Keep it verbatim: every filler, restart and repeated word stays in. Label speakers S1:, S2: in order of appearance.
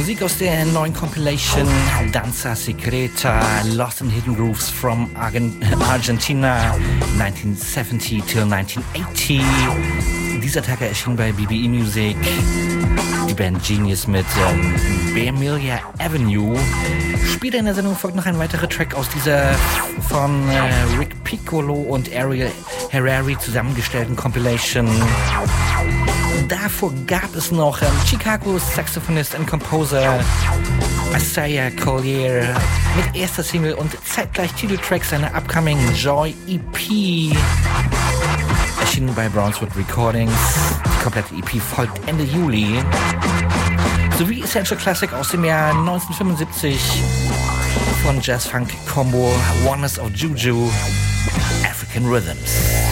S1: Musik aus der neuen Compilation Danza Secreta, Lost in Hidden Grooves from Argen- Argentina nineteen seventy till nineteen eighty. Dieser Tag erschien bei B B E Music die Band Genius mit ähm, Bamilia Avenue. Später in der Sendung folgt noch ein weiterer Track aus dieser von äh, Rick Piccolo und Ariel Harari zusammengestellten Compilation. Davor gab es noch ähm, Chicagos Saxophonist und Composer Isaiah Collier mit erster Single und zeitgleich Titeltrack seiner upcoming Joy E P. Erschienen bei Brownswood Recordings. Die komplette E P folgt Ende Juli. Sowie Essential Classic aus dem Jahr neunzehnhundertfünfundsiebzig von Jazz-Funk-Combo Oneness of Juju, African Rhythms.